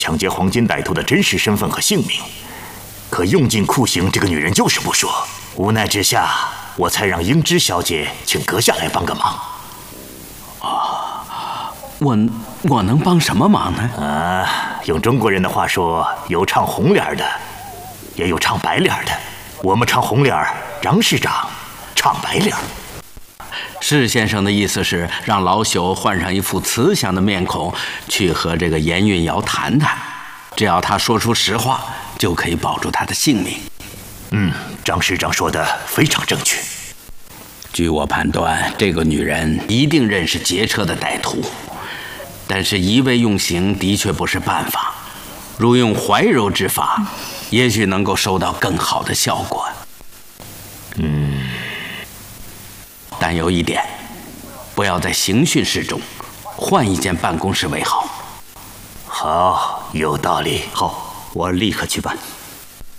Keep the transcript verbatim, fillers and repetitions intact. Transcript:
抢劫黄金歹徒的真实身份和姓名，可用尽酷刑，这个女人就是不说。无奈之下，我才让英芝小姐请阁下来帮个忙。 啊，我我能帮什么忙呢？ 啊，用中国人的话说，有唱红脸的，也有唱白脸的。我们唱红脸，张市长唱白脸。 施先生的意思是让老朽换上一副慈祥的面孔，去和这个严运瑶谈谈，只要他说出实话，就可以保住他的性命。 嗯，张市长说的非常正确。 据我判断，这个女人一定认识劫车的歹徒，但是一味用刑的确不是办法，如用怀柔之法，也许能够收到更好的效果。 嗯。 但有一点，不要在刑讯室中，换一间办公室为好。 好，有道理。 好，我立刻去办。